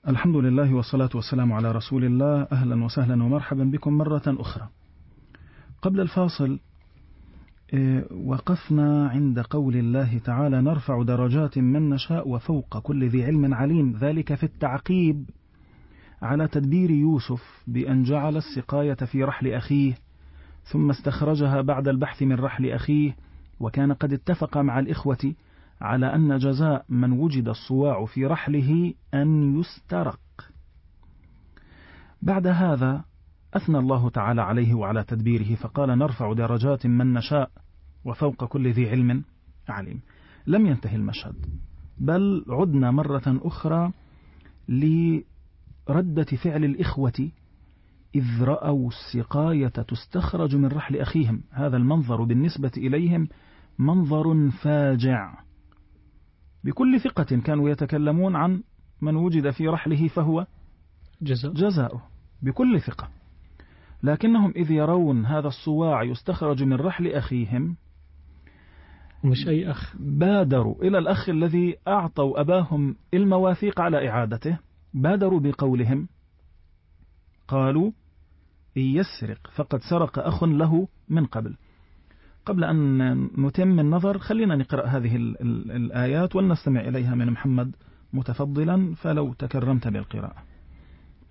الحمد لله والصلاة والسلام على رسول الله. أهلا وسهلا ومرحبا بكم مرة أخرى. قبل الفاصل وقفنا عند قول الله تعالى: نرفع درجات من نشاء وفوق كل ذي علم عليم، ذلك في التعقيب على تدبير يوسف بأن جعل السقاية في رحل أخيه ثم استخرجها بعد البحث من رحل أخيه، وكان قد اتفق مع الإخوة على أن جزاء من وجد الصواع في رحله أن يسترق. بعد هذا أثنى الله تعالى عليه وعلى تدبيره فقال: نرفع درجات من نشاء وفوق كل ذي علم عليم. لم ينتهي المشهد، بل عدنا مرة أخرى لردة فعل الإخوة إذ رأوا السقاية تستخرج من رحل أخيهم. هذا المنظر بالنسبة إليهم منظر فاجع. بكل ثقة كانوا يتكلمون عن من وجد في رحله فهو جزاؤه بكل ثقة، لكنهم إذ يرون هذا الصواع يستخرج من رحل أخيهم مش أي أخ، بادروا إلى الأخ الذي أعطوا أباهم المواثيق على إعادته، بادروا بقولهم، قالوا: إن يسرق فقد سرق أخ له من قبل. قبل أن نتم النظر خلينا نقرأ هذه الآيات ونستمع إليها من محمد متفضلا، فلو تكرمت بالقراءة.